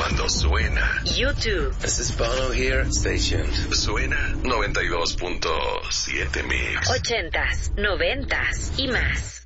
cuando suena. YouTube. This is Bono here. Stay tuned. Suena 92.7 Mix. 80s, 90s y más.